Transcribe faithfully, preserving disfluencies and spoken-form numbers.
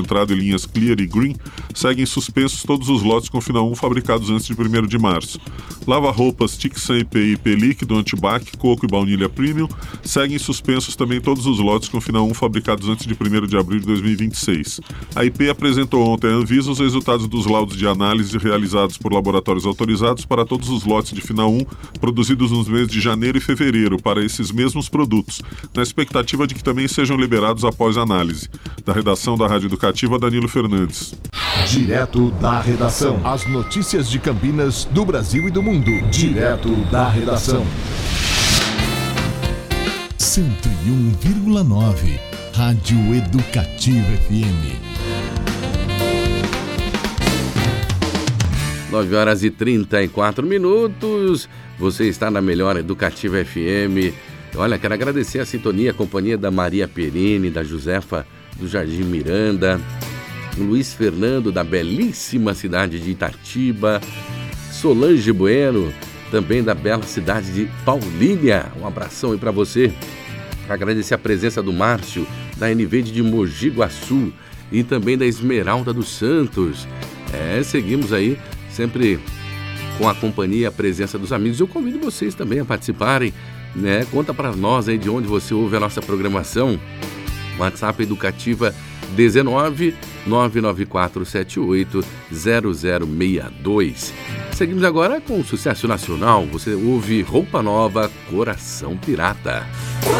concentrado e linhas Clear e Green, seguem suspensos todos os lotes com Fina um fabricados antes de primeiro de março. Lava-roupas Tixan I P e I P líquido, Antibac, Coco e Baunilha Premium, seguem suspensos também todos os lotes com Fina um fabricados antes de primeiro de abril de dois mil e vinte e seis. A I P apresentou ontem à Anvisa os resultados dos laudos de análise realizados por laboratórios autorizados para todos os lotes de Fina um produzidos nos meses de janeiro e fevereiro para esses mesmos produtos, na expectativa de que também sejam liberados após a análise. Da redação da Rádio Educativa, Danilo Fernandes. Direto da redação. As notícias de Campinas, do Brasil e do mundo. Direto da redação. cento e um vírgula nove Rádio Educativa F M. nove horas e trinta e quatro minutos. Você está na melhor Educativa F M. Olha, quero agradecer a sintonia, a companhia da Maria Perini, da Josefa do Jardim Miranda, o Luiz Fernando da belíssima cidade de Itatiba, Solange Bueno, também da bela cidade de Paulínia. Um abração aí para você. Agradecer a presença do Márcio, da N V de Mogi Guaçu e também da Esmeralda dos Santos. É, seguimos aí sempre com a companhia e a presença dos amigos. Eu convido vocês também a participarem, né? Conta para nós aí de onde você ouve a nossa programação. WhatsApp Educativa dezenove, nove nove quatro sete oito, zero zero seis dois. Seguimos agora com o sucesso nacional. Você ouve Roupa Nova, Coração Pirata.